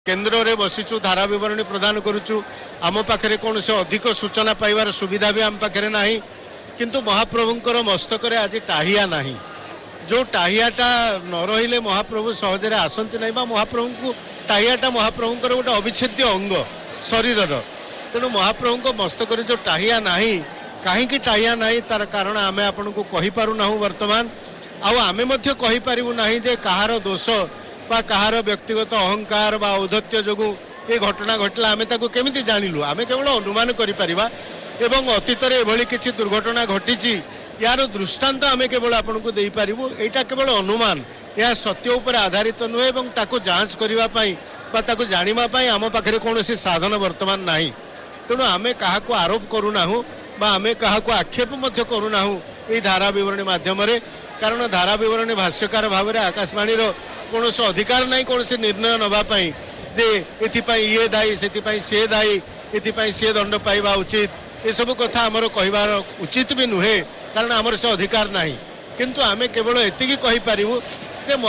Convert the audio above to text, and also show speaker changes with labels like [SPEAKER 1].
[SPEAKER 1] केन्द्र रे बसीचु धारा विवरणी प्रदान करुचु आम पाखे कौन से अधिक सूचना पाइबार सुविधा भी आम पाखे ना किंतु महाप्रभुंकर मस्तक आज टाहिया ना जो टाहियाटा न रही महाप्रभु सहजरे आसती ना महाप्रभु को टाहियाटा महाप्रभुंकर गोटे अविच्छेद्य अंग शरीर तेणु महाप्रभु मस्तक जो टाहिया ना कहीं टाहिया ना तार कारण आम आपन को कहीपरूना वर्तमान आमे कहीपरू ना जे कहार दोष कहार व्यक्तिगत अहंकार बा औद्धत्य जो ये घटना घटला आमे ताको केमिति जानिलु आमे केवल अनुमान करि परिबा एवं अतीत रे एभली किछि दुर्घटना घटिछि यार दृष्टांत आमे केवल आपन को देई परिबु एटा केवल अनुमान या सत्य उपर आधारित नुहे एवं ताको जांच करिवा पई बा ताको जानिबा पई आम पाखरे कोनोसी साधन वर्तमान नाही तेणु आमे काहाको आरोप करूनाहु बा आमे काहाको आक्षेप मध्य करूनाहु ए धारा विवरणी माध्यम रे कारण धारा विवरणी भाष्यकार भाव रे आकाशवाणी रो कौन से अधिकार ना कौन से निर्णय नापी जे एथिपाई ये दायी से सी दायी एथिपाई सी दंड पाइबा उचित ये सब कथा आमर कहबार उचित भी नुहे कारण आमर से अधिकार ना किंतु आमे केवल एतिकी कहि पारिबु